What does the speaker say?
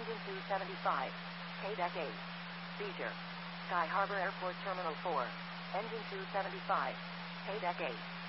Engine 275. KDEC 8. Seizure. Sky Harbor Airport Terminal 4. Engine 275. KDEC 8.